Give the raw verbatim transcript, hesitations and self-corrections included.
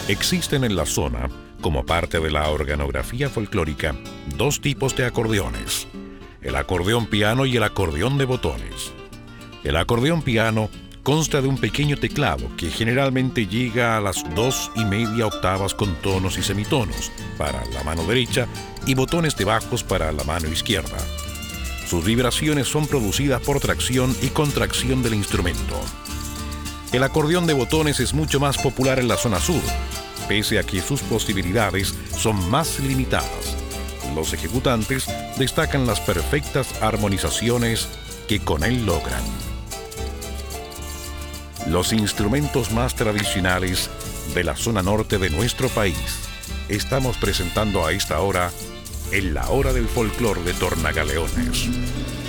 Existen en la zona, como parte de la organografía folclórica, dos tipos de acordeones: el acordeón piano y el acordeón de botones. El acordeón piano consta de un pequeño teclado que generalmente llega a las dos y media octavas con tonos y semitonos para la mano derecha y botones de bajos para la mano izquierda. Sus vibraciones son producidas por tracción y contracción del instrumento. El acordeón de botones es mucho más popular en la zona sur, pese a que sus posibilidades son más limitadas. Los ejecutantes destacan las perfectas armonizaciones que con él logran. Los instrumentos más tradicionales de la zona norte de nuestro país estamos presentando a esta hora en la Hora del Folclor de Tornagaleones.